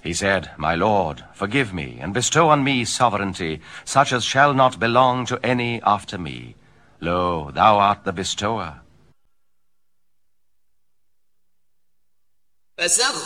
He said, My Lord, forgive me, and bestow on me sovereignty, such as shall not belong to any after me. Lo, thou art the bestower.